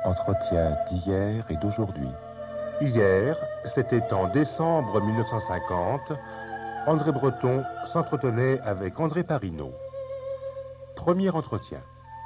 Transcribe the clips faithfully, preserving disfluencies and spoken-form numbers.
Entretien d'hier et d'aujourd'hui. Hier, c'était en décembre mille neuf cent cinquante, André Breton s'entretenait avec André Parinaud. Premier entretien.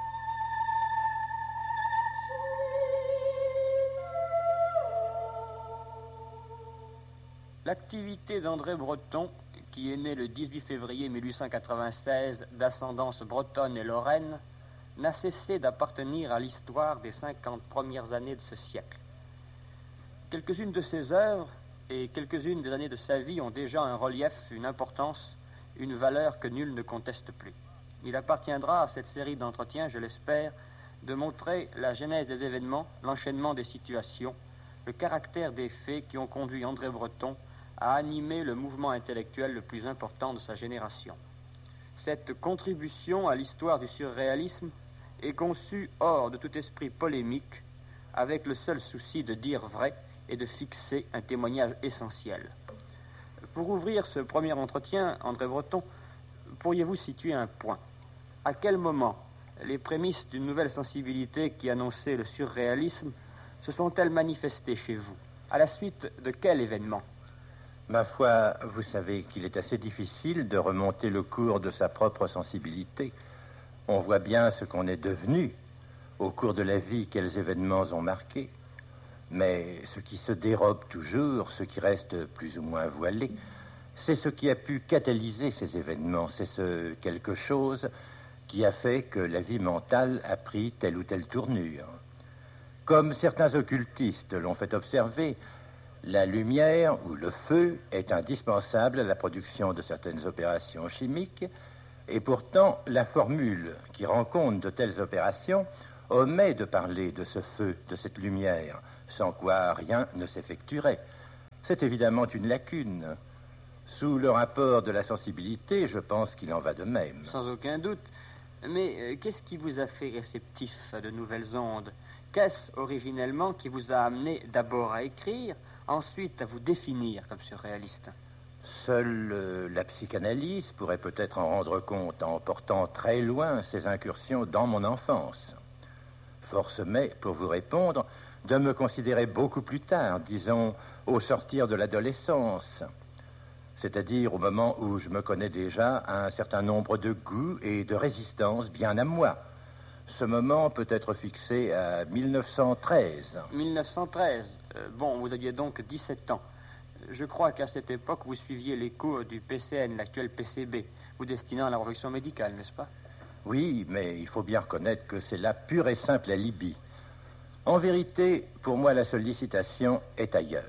L'activité d'André Breton, qui est né le dix-huit février mille huit cent quatre-vingt-seize d'ascendance bretonne et lorraine, n'a cessé d'appartenir à l'histoire des cinquante premières années de ce siècle. Quelques-unes de ses œuvres et quelques-unes des années de sa vie ont déjà un relief, une importance, une valeur que nul ne conteste plus. Il appartiendra à cette série d'entretiens, je l'espère, de montrer la genèse des événements, l'enchaînement des situations, le caractère des faits qui ont conduit André Breton à animer le mouvement intellectuel le plus important de sa génération. Cette contribution à l'histoire du surréalisme est conçue hors de tout esprit polémique, avec le seul souci de dire vrai et de fixer un témoignage essentiel. Pour ouvrir ce premier entretien, André Breton, pourriez-vous situer un point? À quel moment les prémices d'une nouvelle sensibilité qui annonçait le surréalisme se sont-elles manifestées chez vous? À la suite de quel événement? Ma foi, vous savez qu'il est assez difficile de remonter le cours de sa propre sensibilité. On voit bien ce qu'on est devenu au cours de la vie, quels événements ont marqué. Mais ce qui se dérobe toujours, ce qui reste plus ou moins voilé, c'est ce qui a pu catalyser ces événements. C'est ce quelque chose qui a fait que la vie mentale a pris telle ou telle tournure. Comme certains occultistes l'ont fait observer, la lumière ou le feu est indispensable à la production de certaines opérations chimiques, et pourtant la formule qui rend compte de telles opérations omet de parler de ce feu, de cette lumière, sans quoi rien ne s'effectuerait. C'est évidemment une lacune. Sous le rapport de la sensibilité, je pense qu'il en va de même. Sans aucun doute. Mais euh, qu'est-ce qui vous a fait réceptif à de nouvelles ondes? Qu'est-ce originellement qui vous a amené d'abord à écrire, ensuite à vous définir comme surréaliste? Seule euh, la psychanalyse pourrait peut-être en rendre compte en portant très loin ses incursions dans mon enfance. Force m'est, pour vous répondre, de me considérer beaucoup plus tard, disons, au sortir de l'adolescence, c'est-à-dire au moment où je me connais déjà un certain nombre de goûts et de résistances bien à moi. Ce moment peut être fixé à mille neuf cent treize. mille neuf cent treize. Euh, bon, vous aviez donc dix-sept ans. Je crois qu'à cette époque, vous suiviez les cours du P C N, l'actuel P C B, vous destinant à la profession médicale, n'est-ce pas? Oui, mais il faut bien reconnaître que c'est là pure et simple alibi. En vérité, pour moi, la sollicitation est ailleurs.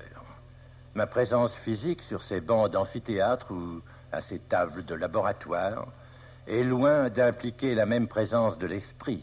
Ma présence physique sur ces bancs d'amphithéâtre ou à ces tables de laboratoire est loin d'impliquer la même présence de l'esprit.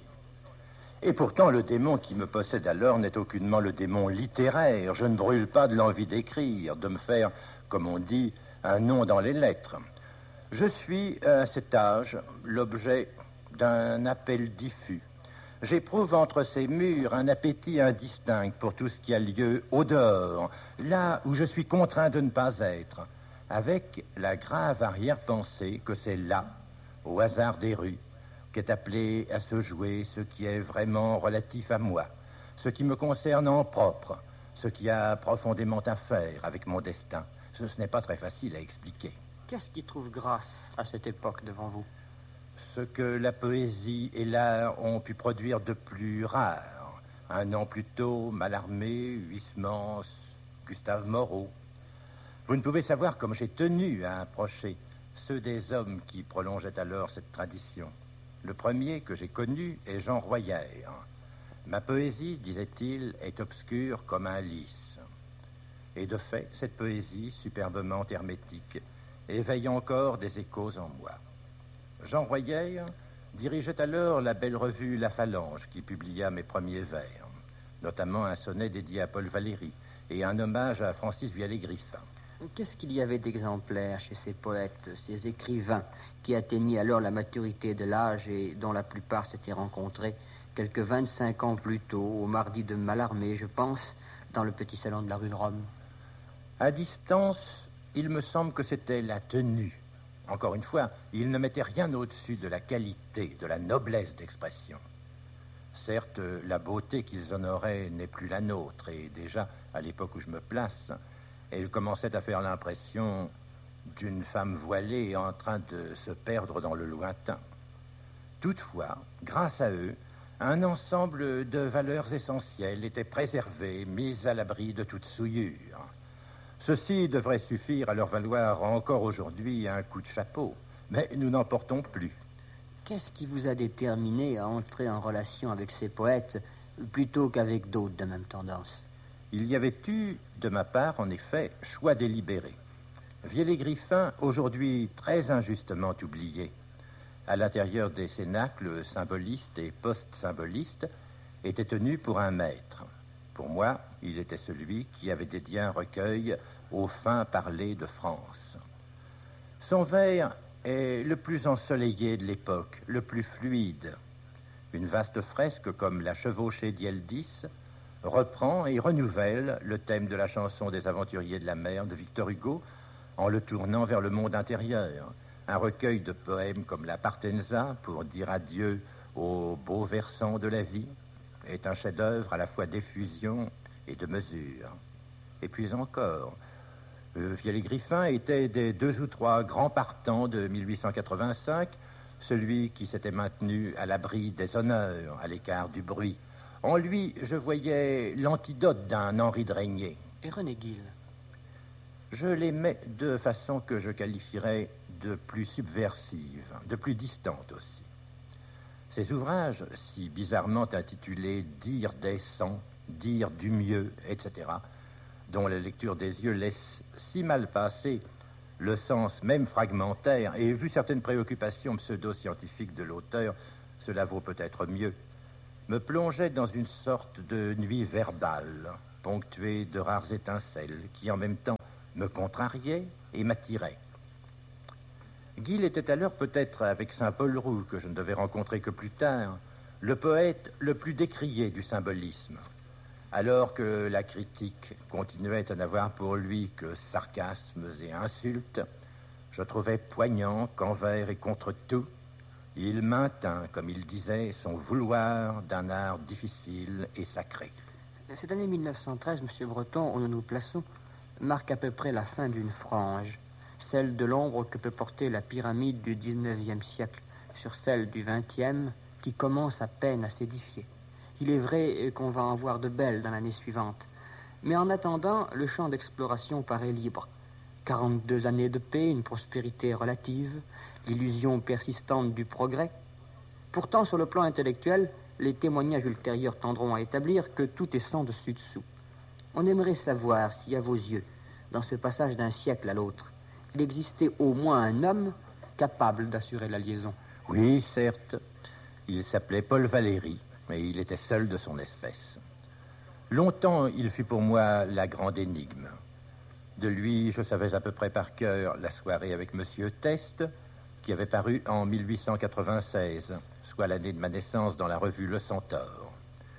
Et pourtant, le démon qui me possède alors n'est aucunement le démon littéraire. Je ne brûle pas de l'envie d'écrire, de me faire, comme on dit, un nom dans les lettres. Je suis, à cet âge, l'objet d'un appel diffus. J'éprouve entre ces murs un appétit indistinct pour tout ce qui a lieu au dehors, là où je suis contraint de ne pas être, avec la grave arrière-pensée que c'est là, au hasard des rues, qu'est appelé à se jouer ce qui est vraiment relatif à moi, ce qui me concerne en propre, ce qui a profondément à faire avec mon destin. Ce, ce n'est pas très facile à expliquer. Qu'est-ce qui trouve grâce à cette époque devant vous? Ce que la poésie et l'art ont pu produire de plus rare. Un an plus tôt, Mallarmé, Huysmans, Gustave Moreau. Vous ne pouvez savoir comme j'ai tenu à approcher ceux des hommes qui prolongeaient alors cette tradition. Le premier que j'ai connu est Jean Royer. Ma poésie, disait-il, est obscure comme un lys. Et de fait, cette poésie, superbement hermétique, éveille encore des échos en moi. Jean Royer dirigeait alors la belle revue La Phalange qui publia mes premiers vers, notamment un sonnet dédié à Paul Valéry et un hommage à Francis Vialet-Griffin. Qu'est-ce qu'il y avait d'exemplaires chez ces poètes, ces écrivains qui atteignaient alors la maturité de l'âge et dont la plupart s'étaient rencontrés quelques vingt-cinq ans plus tôt, au mardi de Mallarmé, je pense, dans le petit salon de la rue de Rome? À distance, il me semble que c'était la tenue. Encore une fois, il ne mettait rien au-dessus de la qualité, de la noblesse d'expression. Certes, la beauté qu'ils honoraient n'est plus la nôtre, et déjà, à l'époque où je me place, elle commençait à faire l'impression d'une femme voilée en train de se perdre dans le lointain. Toutefois, grâce à eux, un ensemble de valeurs essentielles était préservé, mis à l'abri de toute souillure. Ceci devrait suffire à leur valoir encore aujourd'hui un coup de chapeau, mais nous n'en portons plus. Qu'est-ce qui vous a déterminé à entrer en relation avec ces poètes plutôt qu'avec d'autres de même tendance? Il y avait eu, de ma part, en effet, choix délibéré. Vielle-et-Griffin, aujourd'hui très injustement oublié, à l'intérieur des cénacles symbolistes et post-symbolistes, était tenu pour un maître. Pour moi, il était celui qui avait dédié un recueil au fin parler de France. Son vers est le plus ensoleillé de l'époque, le plus fluide. Une vaste fresque comme La Chevauchée d'Yeldis reprend et renouvelle le thème de la chanson des aventuriers de la mer de Victor Hugo en le tournant vers le monde intérieur. Un recueil de poèmes comme La Partenza, pour dire adieu aux beaux versants de la vie, est un chef-d'œuvre à la fois d'effusion et de mesure. Et puis encore, euh, Vielle-et-Griffin était des deux ou trois grands partants de mille huit cent quatre-vingt-cinq, celui qui s'était maintenu à l'abri des honneurs, à l'écart du bruit. En lui, je voyais l'antidote d'un Henri de Régnier. Et René Guil? Je l'aimais de façon que je qualifierais de plus subversive, de plus distante aussi. Ces ouvrages, si bizarrement intitulés « Dire des sangs »,« Dire du mieux », et cetera, dont la lecture des yeux laisse si mal passer le sens même fragmentaire, et vu certaines préoccupations pseudo-scientifiques de l'auteur, cela vaut peut-être mieux, me plongeaient dans une sorte de nuit verbale, ponctuée de rares étincelles, qui en même temps me contrariaient et m'attiraient. Guil était alors peut-être, avec Saint-Paul Roux, que je ne devais rencontrer que plus tard, le poète le plus décrié du symbolisme, alors que la critique continuait à n'avoir pour lui que sarcasmes et insultes. Je trouvais poignant qu'envers et contre tout, il maintint, comme il disait, son vouloir d'un art difficile et sacré. Cette année mille neuf cent treize, M. Breton, où nous nous plaçons, marque à peu près la fin d'une frange, celle de l'ombre que peut porter la pyramide du dix-neuvième siècle sur celle du vingtième, qui commence à peine à s'édifier. Il est vrai qu'on va en voir de belles dans l'année suivante, mais en attendant, le champ d'exploration paraît libre. quarante-deux années de paix, une prospérité relative, l'illusion persistante du progrès. Pourtant, sur le plan intellectuel, les témoignages ultérieurs tendront à établir que tout est sans dessus-dessous. On aimerait savoir si, à vos yeux, dans ce passage d'un siècle à l'autre, il existait au moins un homme capable d'assurer la liaison. Oui, certes. Il s'appelait Paul Valéry, mais il était seul de son espèce. Longtemps, il fut pour moi la grande énigme. De lui, je savais à peu près par cœur La soirée avec Monsieur Teste, qui avait paru en mille huit cent quatre-vingt-seize, soit l'année de ma naissance dans la revue Le Centaure.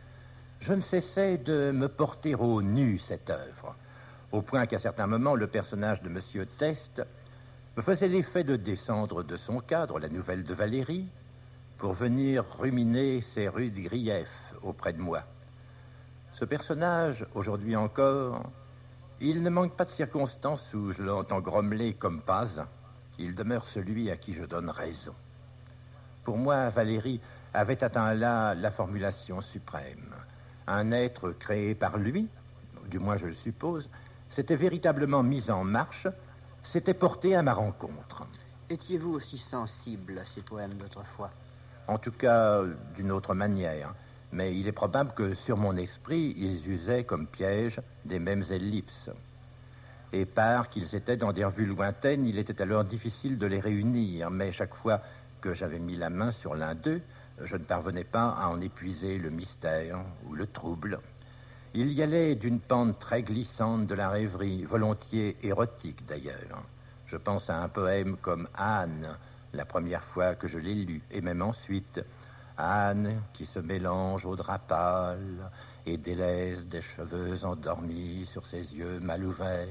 Je ne cessais de me porter au nu cette œuvre, au point qu'à certains moments, le personnage de Monsieur Teste me faisait l'effet de descendre de son cadre, la nouvelle de Valéry, pour venir ruminer ses rudes griefs auprès de moi. Ce personnage, aujourd'hui encore, il ne manque pas de circonstances où je l'entends grommeler comme pas un. Il demeure celui à qui je donne raison. Pour moi, Valéry avait atteint là la formulation suprême. Un être créé par lui, du moins je le suppose, s'était véritablement mis en marche, s'était porté à ma rencontre. Étiez-vous aussi sensible à ces poèmes d'autrefois? En tout cas, d'une autre manière. Mais il est probable que sur mon esprit, ils usaient comme piège des mêmes ellipses. Et par qu'ils étaient dans des revues lointaines, il était alors difficile de les réunir. Mais chaque fois que j'avais mis la main sur l'un d'eux, je ne parvenais pas à en épuiser le mystère ou le trouble. Il y allait d'une pente très glissante de la rêverie, volontiers érotique d'ailleurs. Je pense à un poème comme Anne, la première fois que je l'ai lu, et même ensuite, Anne qui se mélange au drap pâle et délaisse des cheveux endormis sur ses yeux mal ouverts.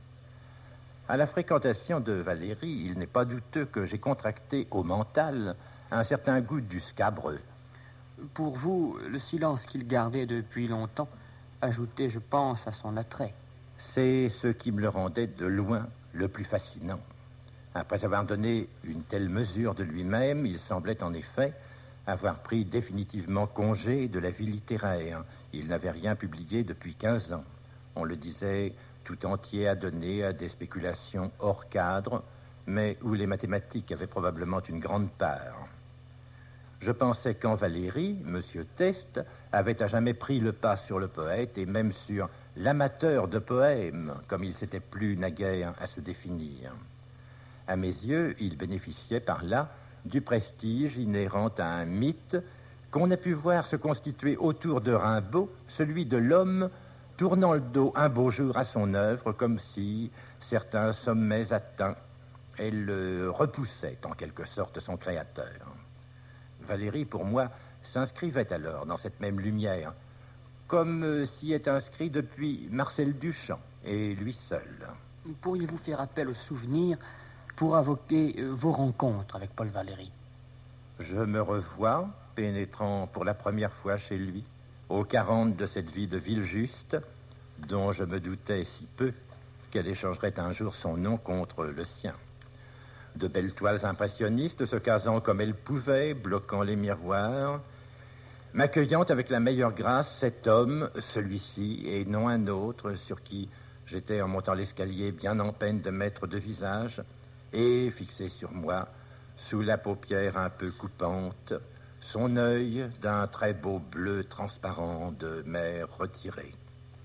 À la fréquentation de Valéry, il n'est pas douteux que j'ai contracté au mental un certain goût du scabreux. Pour vous, le silence qu'il gardait depuis longtemps ajoutait, je pense, à son attrait. C'est ce qui me le rendait de loin le plus fascinant. Après avoir donné une telle mesure de lui-même, il semblait en effet avoir pris définitivement congé de la vie littéraire. Il n'avait rien publié depuis quinze ans. On le disait tout entier adonné à des spéculations hors cadre, mais où les mathématiques avaient probablement une grande part. Je pensais qu'en Valéry, M. Teste avait à jamais pris le pas sur le poète et même sur l'amateur de poèmes, comme il s'était plu naguère à se définir. À mes yeux, il bénéficiait par là du prestige inhérent à un mythe qu'on a pu voir se constituer autour de Rimbaud, celui de l'homme tournant le dos un beau jour à son œuvre comme si certains sommets atteints, elle le repoussait en quelque sorte son créateur. Valéry, pour moi, s'inscrivait alors dans cette même lumière, comme s'y est inscrit depuis Marcel Duchamp et lui seul. Pourriez-vous faire appel au souvenir pour invoquer euh, vos rencontres avec Paul Valéry? Je me revois, pénétrant pour la première fois chez lui, aux quarante de cette vie de Villejuste, dont je me doutais si peu qu'elle échangerait un jour son nom contre le sien. De belles toiles impressionnistes se casant comme elles pouvaient, bloquant les miroirs, m'accueillant avec la meilleure grâce cet homme, celui-ci, et non un autre, sur qui j'étais en montant l'escalier bien en peine de mettre de visage, et fixé sur moi, sous la paupière un peu coupante, son œil d'un très beau bleu transparent de mer retirée.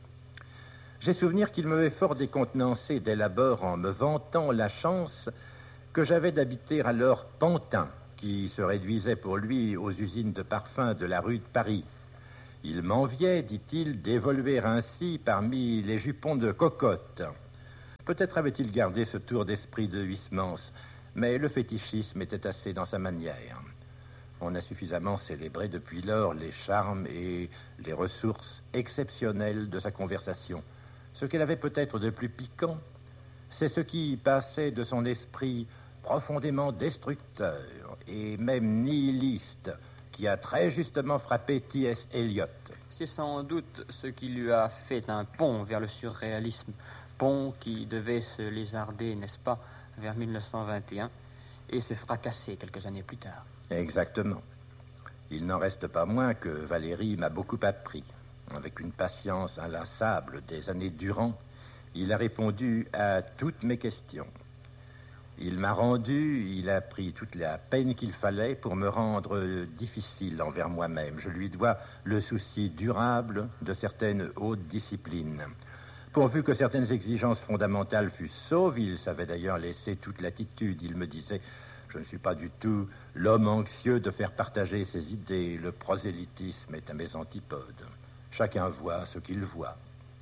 J'ai souvenir qu'il m'avait fort décontenancé dès l'abord en me vantant la chance que j'avais d'habiter alors Pantin, qui se réduisait pour lui aux usines de parfums de la rue de Paris. Il m'enviait, dit-il, d'évoluer ainsi parmi les jupons de cocotte. Peut-être avait-il gardé ce tour d'esprit de Huysmans, mais le fétichisme était assez dans sa manière. On a suffisamment célébré depuis lors les charmes et les ressources exceptionnelles de sa conversation. Ce qu'elle avait peut-être de plus piquant, c'est ce qui passait de son esprit profondément destructeur et même nihiliste qui a très justement frappé T S Eliot. C'est sans doute ce qui lui a fait un pont vers le surréalisme, pont qui devait se lézarder, n'est-ce pas, vers mille neuf cent vingt et un et se fracasser quelques années plus tard. Exactement. Il n'en reste pas moins que Valéry m'a beaucoup appris. Avec une patience inlassable des années durant, il a répondu à toutes mes questions. Il m'a rendu, il a pris toute la peine qu'il fallait pour me rendre difficile envers moi-même. Je lui dois le souci durable de certaines hautes disciplines. Pourvu que certaines exigences fondamentales fussent sauves, il savait d'ailleurs laisser toute latitude. Il me disait, je ne suis pas du tout l'homme anxieux de faire partager ses idées. Le prosélytisme est à mes antipodes. Chacun voit ce qu'il voit.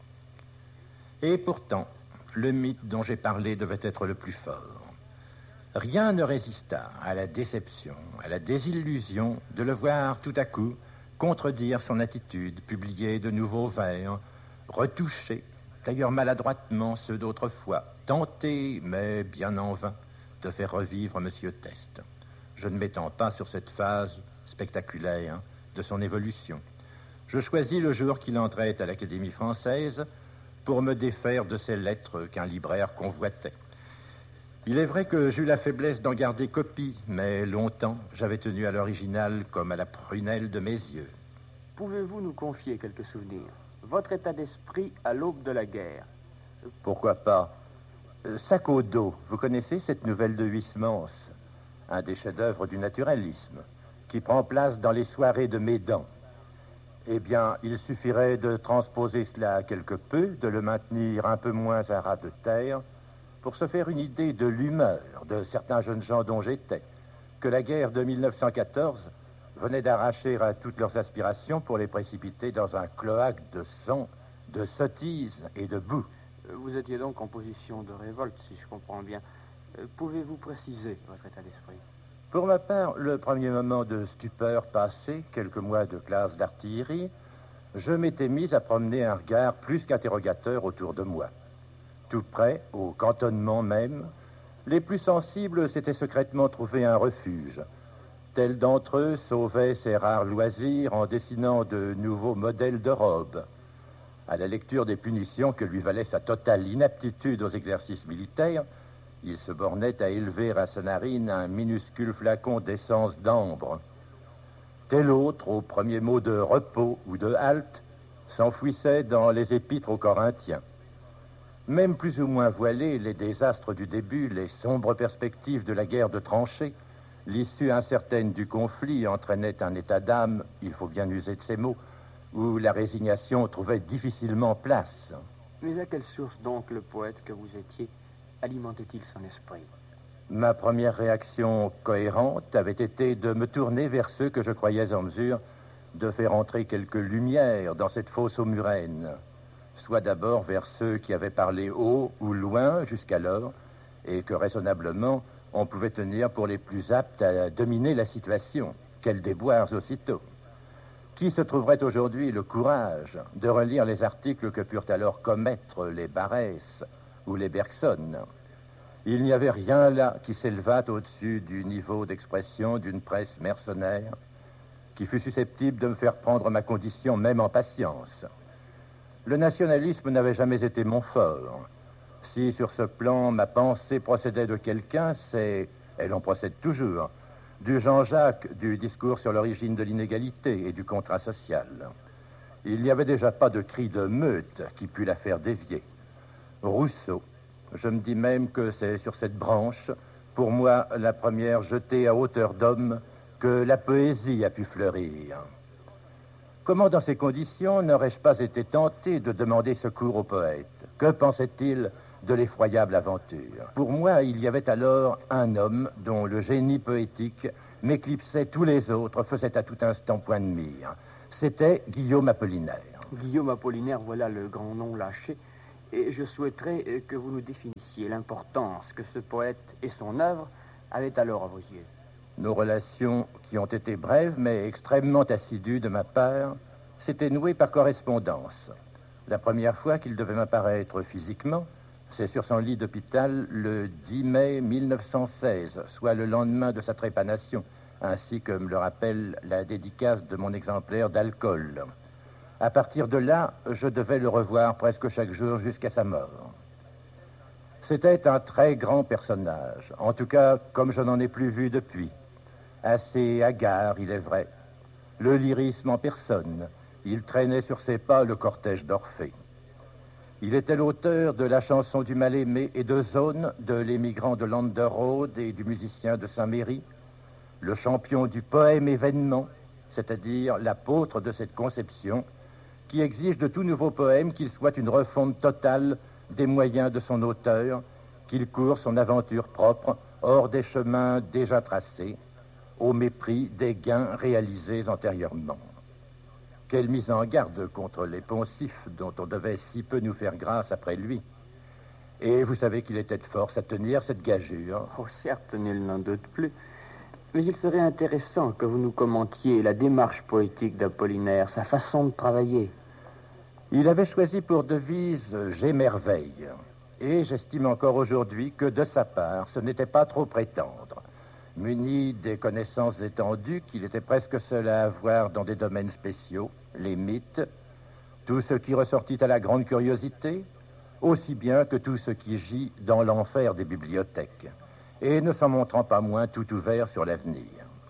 Et pourtant, le mythe dont j'ai parlé devait être le plus fort. Rien ne résista à la déception, à la désillusion de le voir tout à coup contredire son attitude, publier de nouveaux vers, retoucher, d'ailleurs maladroitement ceux d'autrefois, tenter, mais bien en vain, de faire revivre M. Teste. Je ne m'étends pas sur cette phase spectaculaire de son évolution. Je choisis le jour qu'il entrait à l'Académie française pour me défaire de ces lettres qu'un libraire convoitait. Il est vrai que j'eus la faiblesse d'en garder copie, mais longtemps, j'avais tenu à l'original comme à la prunelle de mes yeux. Pouvez-vous nous confier quelques souvenirs? Votre état d'esprit à l'aube de la guerre? Pourquoi pas? Euh, Sac au dos, vous connaissez cette nouvelle de Huysmans, un des chefs-d'œuvre du naturalisme, qui prend place dans les soirées de Médan. Eh bien, il suffirait de transposer cela quelque peu, de le maintenir un peu moins à ras de terre, pour se faire une idée de l'humeur de certains jeunes gens dont j'étais, que la guerre de mille neuf cent quatorze venait d'arracher à toutes leurs aspirations pour les précipiter dans un cloaque de sang, de sottises et de boue. Vous étiez donc en position de révolte, si je comprends bien. Euh, Pouvez-vous préciser votre état d'esprit? Pour ma part, le premier moment de stupeur passé, quelques mois de classe d'artillerie, je m'étais mis à promener un regard plus qu'interrogateur autour de moi. Tout près, au cantonnement même, les plus sensibles s'étaient secrètement trouvé un refuge. Tel d'entre eux sauvait ses rares loisirs en dessinant de nouveaux modèles de robes. À la lecture des punitions que lui valait sa totale inaptitude aux exercices militaires, il se bornait à élever à sa narine un minuscule flacon d'essence d'ambre. Tel autre, au premier mot de repos ou de halte, s'enfouissait dans les épîtres aux Corinthiens. Même plus ou moins voilés, les désastres du début, les sombres perspectives de la guerre de tranchées, l'issue incertaine du conflit entraînait un état d'âme, il faut bien user de ces mots, où la résignation trouvait difficilement place. Mais à quelle source donc le poète que vous étiez alimentait-il son esprit? Ma première réaction cohérente avait été de me tourner vers ceux que je croyais en mesure de faire entrer quelques lumières dans cette fosse aux murènes, soit d'abord vers ceux qui avaient parlé haut ou loin jusqu'alors et que raisonnablement on pouvait tenir pour les plus aptes à dominer la situation. Quels déboires aussitôt! Qui se trouverait aujourd'hui le courage de relire les articles que purent alors commettre les Barrès ou les Bergson? Il n'y avait rien là qui s'élevât au-dessus du niveau d'expression d'une presse mercenaire qui fût susceptible de me faire prendre ma condition même en patience. Le nationalisme n'avait jamais été mon fort. Si sur ce plan ma pensée procédait de quelqu'un, c'est, elle en procède toujours, du Jean-Jacques du discours sur l'origine de l'inégalité et du contrat social. Il n'y avait déjà pas de cri de meute qui pût la faire dévier. Rousseau, je me dis même que c'est sur cette branche, pour moi la première jetée à hauteur d'homme, que la poésie a pu fleurir. Comment dans ces conditions n'aurais-je pas été tenté de demander secours au poète? Que pensait-il de l'effroyable aventure? Pour moi, il y avait alors un homme dont le génie poétique m'éclipsait tous les autres, faisait à tout instant point de mire. C'était Guillaume Apollinaire. Guillaume Apollinaire, voilà le grand nom lâché. Et je souhaiterais que vous nous définissiez l'importance que ce poète et son œuvre avaient alors à vos yeux. Nos relations, qui ont été brèves mais extrêmement assidues de ma part, s'étaient nouées par correspondance. La première fois qu'il devait m'apparaître physiquement, c'est sur son lit d'hôpital le dix mai mille neuf cent seize, soit le lendemain de sa trépanation, ainsi que me le rappelle la dédicace de mon exemplaire d'alcool. À partir de là, je devais le revoir presque chaque jour jusqu'à sa mort. C'était un très grand personnage, en tout cas comme je n'en ai plus vu depuis. Assez hagard, il est vrai. Le lyrisme en personne, il traînait sur ses pas le cortège d'Orphée. Il était l'auteur de la chanson du mal-aimé et de Zone, de l'émigrant de Landerode et du musicien de Saint-Méry, le champion du poème événement, c'est-à-dire l'apôtre de cette conception qui exige de tout nouveau poème qu'il soit une refonte totale des moyens de son auteur, qu'il court son aventure propre hors des chemins déjà tracés, au mépris des gains réalisés antérieurement. Quelle mise en garde contre les poncifs dont on devait si peu nous faire grâce après lui. Et vous savez qu'il était de force à tenir cette gageure. Oh, certes, nul n'en doute plus. Mais il serait intéressant que vous nous commentiez la démarche poétique d'Apollinaire, sa façon de travailler. Il avait choisi pour devise « J'émerveille ». Et j'estime encore aujourd'hui que de sa part, ce n'était pas trop prétendre. Muni des connaissances étendues qu'il était presque seul à avoir dans des domaines spéciaux, les mythes, tout ce qui ressortit à la grande curiosité, aussi bien que tout ce qui gît dans l'enfer des bibliothèques, et ne s'en montrant pas moins tout ouvert sur l'avenir.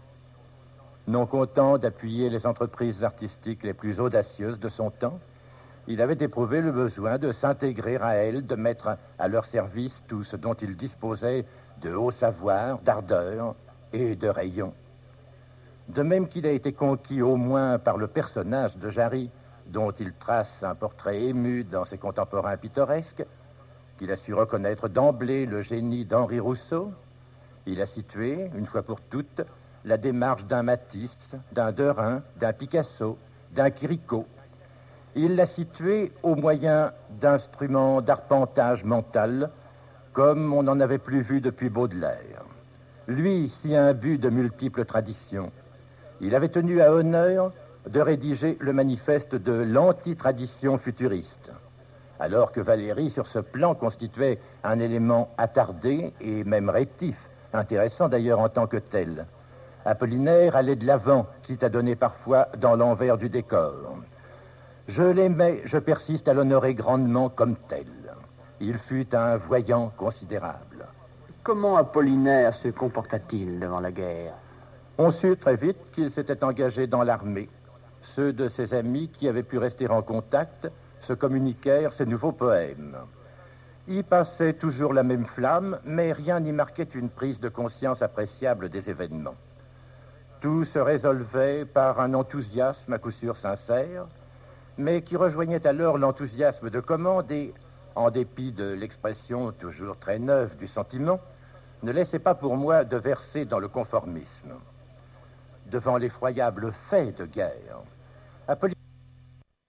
Non content d'appuyer les entreprises artistiques les plus audacieuses de son temps, il avait éprouvé le besoin de s'intégrer à elles, de mettre à leur service tout ce dont il disposait de haut savoir, d'ardeur et de rayon. De même qu'il a été conquis au moins par le personnage de Jarry, dont il trace un portrait ému dans ses contemporains pittoresques, qu'il a su reconnaître d'emblée le génie d'Henri Rousseau, il a situé, une fois pour toutes, la démarche d'un Matisse, d'un Derain, d'un Picasso, d'un Quirico. Il l'a situé au moyen d'instruments d'arpentage mental, comme on n'en avait plus vu depuis Baudelaire. Lui, si imbu de multiples traditions, il avait tenu à honneur de rédiger le manifeste de l'anti-tradition futuriste, alors que Valéry, sur ce plan, constituait un élément attardé et même rétif, intéressant d'ailleurs en tant que tel. Apollinaire allait de l'avant, quitte à donner parfois dans l'envers du décor. Je l'aimais, je persiste à l'honorer grandement comme tel. Il fut un voyant considérable. Comment Apollinaire se comporta-t-il devant la guerre? On sut très vite qu'il s'était engagé dans l'armée. Ceux de ses amis qui avaient pu rester en contact se communiquèrent ses nouveaux poèmes. Y passait toujours la même flamme, mais rien n'y marquait une prise de conscience appréciable des événements. Tout se résolvait par un enthousiasme à coup sûr sincère, mais qui rejoignait alors l'enthousiasme de commande et, en dépit de l'expression toujours très neuve du sentiment, ne laissait pas pour moi de verser dans le conformisme. Devant l'effroyable fait de guerre, Apollinaire